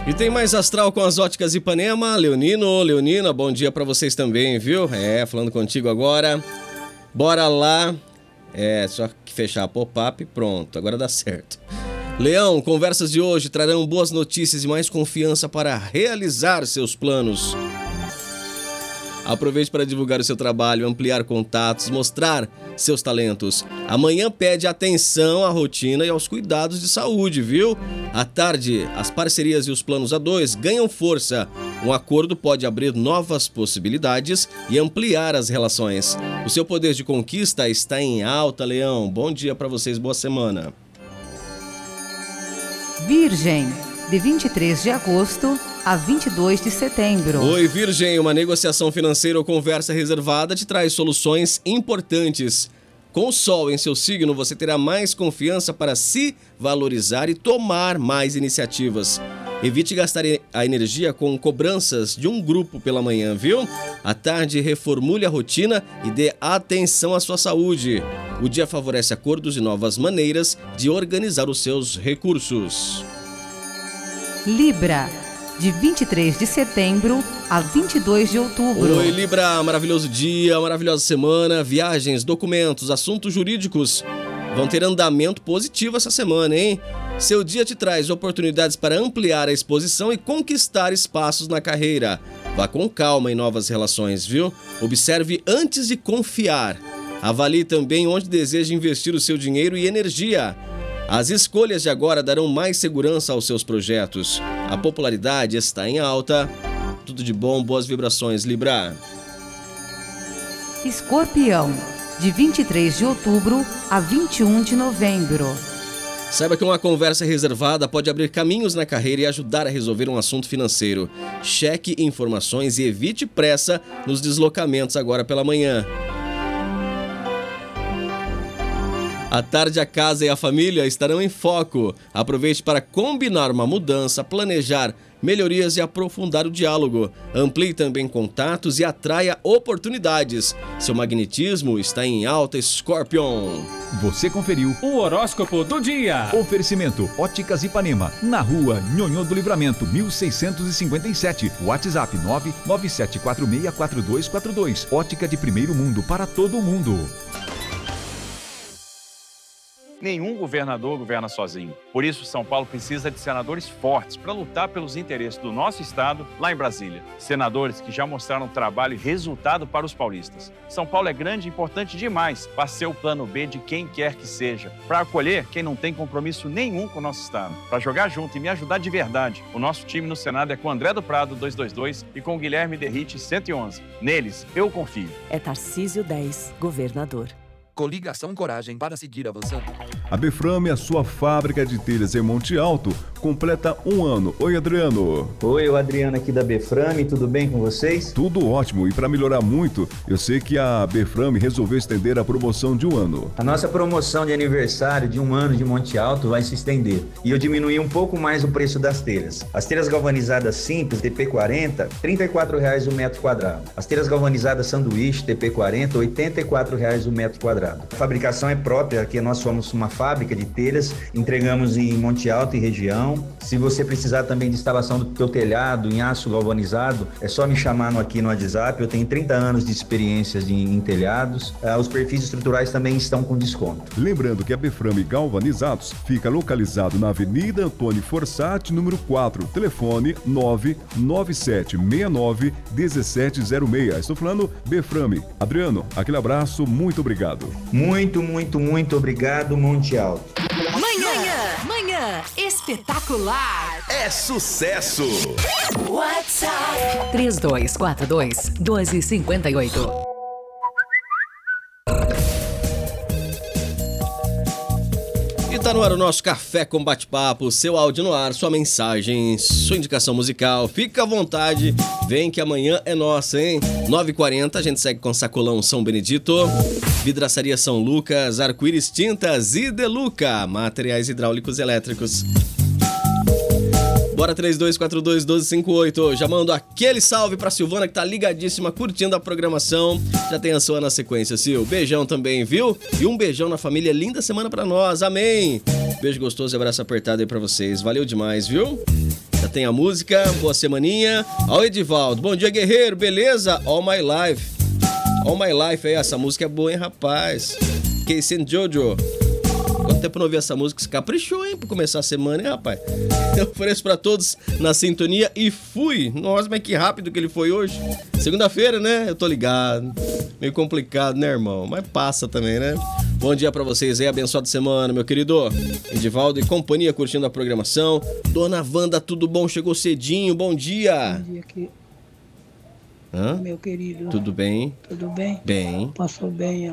E tem mais astral com as óticas Ipanema. Leonina, bom dia pra vocês também, viu? Falando contigo agora. Bora lá. Só que fechar a pop-up, pronto, agora dá certo. Leão, conversas de hoje trarão boas notícias e mais confiança para realizar seus planos. Aproveite para divulgar o seu trabalho, ampliar contatos, mostrar seus talentos. Amanhã pede atenção à rotina e aos cuidados de saúde, viu? À tarde, as parcerias e os planos a dois ganham força. Um acordo pode abrir novas possibilidades e ampliar as relações. O seu poder de conquista está em alta, Leão. Bom dia para vocês, boa semana. Virgem, de 23 de agosto a 22 de setembro. Oi, Virgem, uma negociação financeira ou conversa reservada te traz soluções importantes. Com o Sol em seu signo, você terá mais confiança para se valorizar e tomar mais iniciativas. Evite gastar a energia com cobranças de um grupo pela manhã, viu? À tarde, reformule a rotina e dê atenção à sua saúde. O dia favorece acordos e novas maneiras de organizar os seus recursos. Libra, de 23 de setembro a 22 de outubro. Oi, Libra, maravilhoso dia, maravilhosa semana, viagens, documentos, assuntos jurídicos vão ter andamento positivo essa semana, hein? Seu dia te traz oportunidades para ampliar a exposição e conquistar espaços na carreira. Vá com calma em novas relações, viu? Observe antes de confiar. Avalie também onde deseja investir o seu dinheiro e energia. As escolhas de agora darão mais segurança aos seus projetos. A popularidade está em alta. Tudo de bom, boas vibrações, Libra. Escorpião, de 23 de outubro a 21 de novembro. Saiba que uma conversa reservada pode abrir caminhos na carreira e ajudar a resolver um assunto financeiro. Cheque informações e evite pressa nos deslocamentos agora pela manhã. À tarde, a casa e a família estarão em foco. Aproveite para combinar uma mudança, planejar melhorias e aprofundar o diálogo. Amplie também contatos e atraia oportunidades. Seu magnetismo está em alta, Scorpion. Você conferiu o horóscopo do dia. Oferecimento Óticas Ipanema, na rua Nhonhô do Livramento, 1657. WhatsApp 997464242. Ótica de primeiro mundo para todo mundo. Nenhum governador governa sozinho. Por isso, São Paulo precisa de senadores fortes para lutar pelos interesses do nosso estado lá em Brasília. Senadores que já mostraram trabalho e resultado para os paulistas. São Paulo é grande e importante demais para ser o plano B de quem quer que seja. Para acolher quem não tem compromisso nenhum com o nosso estado. Para jogar junto e me ajudar de verdade. O nosso time no Senado é com André do Prado, 222, e com Guilherme Derrite, 111. Neles, eu confio. É Tarcísio 10, governador. Coligação Coragem para seguir avançando. A Beframe, a sua fábrica de telhas em Monte Alto, completa 1 ano. Oi, Adriano. Oi, o Adriano aqui da Beframe, tudo bem com vocês? Tudo ótimo, e para melhorar muito, eu sei que a Beframe resolveu estender a promoção de 1 ano. A nossa promoção de aniversário de 1 ano de Monte Alto vai se estender. E eu diminuí um pouco mais o preço das telhas. As telhas galvanizadas simples, TP40, R$ 34,00 o metro quadrado. As telhas galvanizadas sanduíche, TP40, R$ 84,00 o metro quadrado. A fabricação é própria, aqui nós somos uma fábrica de telhas, entregamos em Monte Alto e região. Se você precisar também de instalação do teu telhado em aço galvanizado, é só me chamar aqui no WhatsApp. Eu tenho 30 anos de experiência em telhados. Os perfis estruturais também estão com desconto. Lembrando que a Beframe Galvanizados fica localizado na Avenida Antônio Fossati, número 4, telefone 99769-1706. Estou falando Beframe. Adriano, aquele abraço, muito obrigado. Muito obrigado, Monte Alto. Manhã espetacular. É sucesso. WhatsApp 3242-1258. E tá no ar o nosso Café com Bate-Papo, seu áudio no ar, sua mensagem, sua indicação musical, fica à vontade, vem que amanhã é nossa, hein? 9h40, a gente segue com Sacolão São Benedito, Vidraçaria São Lucas, Arco-Íris Tintas e Deluca, materiais hidráulicos e elétricos. Bora 3242-1258, já mando aquele salve pra Silvana que tá ligadíssima, curtindo a programação. Já tem a sua na sequência, Sil. Beijão também, viu? E um beijão na família, linda semana pra nós, amém! Beijo gostoso e abraço apertado aí pra vocês, valeu demais, viu? Já tem a música, boa semaninha. Ó, Edivaldo, bom dia, guerreiro, beleza? All My Life. All My Life aí, essa música é boa, hein, rapaz? Casey and Jojo. Quanto tempo não ouvi essa música? Se caprichou, hein, pra começar a semana, hein, rapaz? Eu ofereço pra todos na sintonia e fui. Nossa, mas que rápido que ele foi hoje. Segunda-feira, né? Eu tô ligado. Meio complicado, né, irmão? Mas passa também, né? Bom dia pra vocês aí, abençoada semana, meu querido. Edivaldo e companhia curtindo a programação. Dona Wanda, tudo bom? Chegou cedinho, bom dia. Bom dia aqui. Hã? Meu querido. Tudo bem? Tudo bem? Bem. Passou bem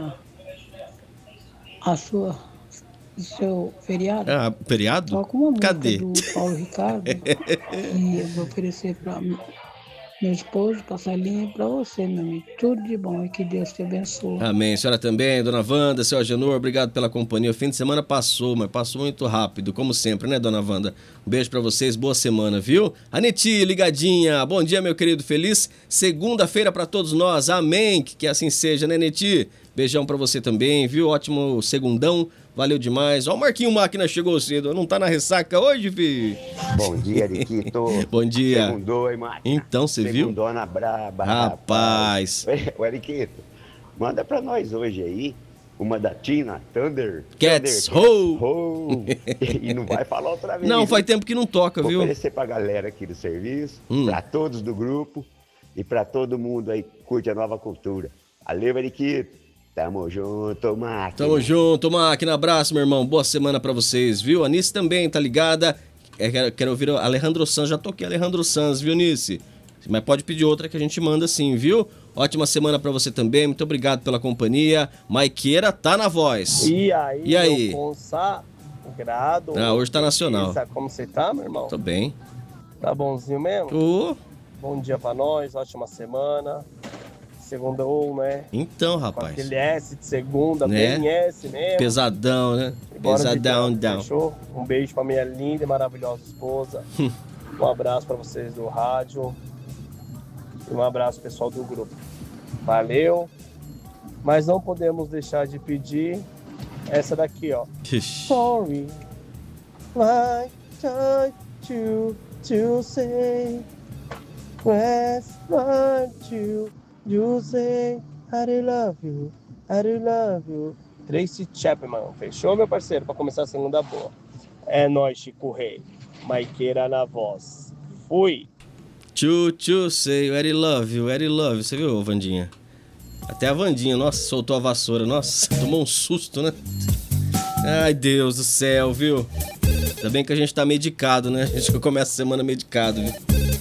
o seu feriado? Ah, feriado? Toca uma música Cadê? do Paulo Ricardo. E eu vou oferecer para meu esposo, Passalinha, e para você, meu amigo. Tudo de bom e que Deus te abençoe. Amém. Senhora também, Dona Wanda, seu Agenor, obrigado pela companhia. O fim de semana passou, mas passou muito rápido, como sempre, né, Dona Wanda? Um beijo pra vocês, boa semana, viu? Aneti, ligadinha. Bom dia, meu querido. Feliz segunda-feira pra todos nós. Amém. Que assim seja, né, Aneti? Beijão pra você também, viu? Ótimo segundão. Valeu demais. Ó, o Marquinho Máquina chegou cedo. Não tá na ressaca hoje, filho? Bom dia, Ariquito. Bom dia. Segundou, hein, Máquina? Então, você viu? Segundona braba, rapaz. Ô, Ariquito, manda pra nós hoje aí uma da Tina Thunder. Cats, Ho! E não vai falar outra vez. Não, faz tempo que não toca, viu? Vou oferecer pra galera aqui do serviço, pra todos do grupo e pra todo mundo aí que curte a nova cultura. Valeu, Ariquito. Tamo junto, máquina. Tamo junto, máquina. Abraço, meu irmão. Boa semana pra vocês, viu? A Nice também tá ligada. Quero ouvir o Alejandro Sanz. Já toquei Alejandro Sanz, viu, Nice? Mas pode pedir outra que a gente manda sim, viu? Ótima semana pra você também. Muito obrigado pela companhia. Maiqueira tá na voz. E aí? E aí? Consagrado. Ah, hoje tá nacional. Como você tá, meu irmão? Tô bem. Tá bonzinho mesmo? Tô. Bom dia pra nós. Ótima semana. Segundou, né? Então, rapaz. Com aquele S de segunda, né? bem S mesmo. Pesadão, né? Pesadão, down. Fechou? Um beijo pra minha linda e maravilhosa esposa. Um abraço pra vocês do rádio. E um abraço pessoal do grupo. Valeu. Mas não podemos deixar de pedir essa daqui, ó. Sorry. Like to say. Where's you say I love you, I love you. Tracy Chapman, fechou, meu parceiro? Pra começar a segunda boa. É nóis, Chico Rei. Maiqueira na voz. Fui. Tchu, say, I love you, I love you. Você viu, Vandinha? Até a Vandinha, nossa, soltou a vassoura. Nossa, tomou um susto, né? Ai, Deus do céu, viu? Ainda bem que a gente tá medicado, né? A gente começa a semana medicado, viu?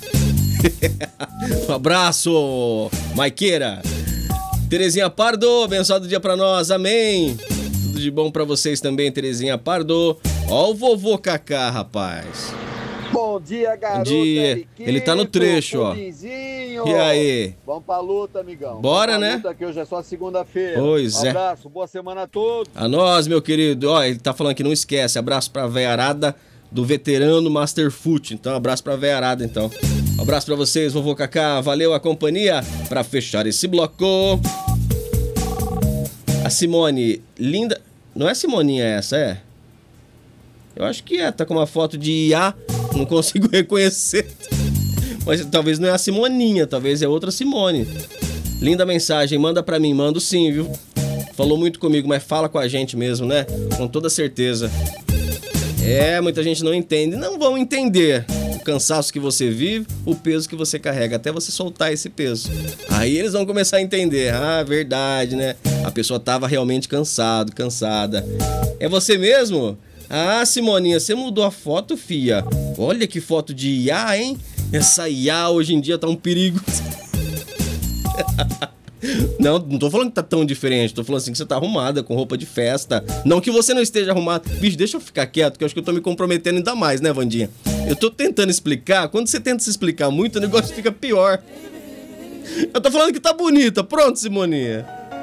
Um abraço, Maiqueira. Terezinha Pardo, abençoado dia pra nós, amém. Tudo de bom pra vocês também, Terezinha Pardo. Ó o vovô Cacá, rapaz. Bom dia, garoto. Bom dia. Eriquito, ele tá no trecho, ó. E aí? Vamos pra luta, amigão. Bora, né? Luta, que hoje é só segunda-feira. Pois é. Abraço, boa semana a todos. A nós, meu querido. Ó, ele tá falando que não esquece. Abraço pra veiarada do veterano Master Foot. Então, abraço pra veiarada, então. Um abraço pra vocês, vovô Cacá. Valeu a companhia pra fechar esse bloco. A Simone, linda... Não é Simoninha essa, é? Eu acho que é. Tá com uma foto de IA. Não consigo reconhecer. Mas talvez não é a Simoninha. Talvez é outra Simone. Linda mensagem. Manda pra mim. Mando sim, viu? Falou muito comigo, mas fala com a gente mesmo, né? Com toda certeza. É, muita gente não entende. Não vão entender o cansaço que você vive, o peso que você carrega, até você soltar esse peso. Aí eles vão começar a entender. Ah, verdade, né? A pessoa tava realmente cansada. É você mesmo? Ah, Simoninha, você mudou a foto, fia. Olha que foto de IA, hein? Essa IA hoje em dia tá um perigo. Não tô falando que tá tão diferente. Tô falando assim que você tá arrumada, com roupa de festa. Não que você não esteja arrumada. Bicho, deixa eu ficar quieto, que eu acho que eu tô me comprometendo ainda mais, né, Vandinha? Eu tô tentando explicar. Quando você tenta se explicar muito, o negócio fica pior. Eu tô falando que tá bonita. Pronto, Simoninha.